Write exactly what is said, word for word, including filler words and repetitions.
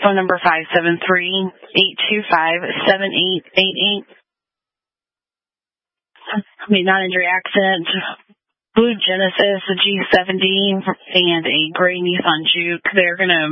phone number five seven three, eight two five, seven eight eight eight. I mean, non-injury accident, blue Genesis, a G seventy, and a gray Nissan Juke. They're going to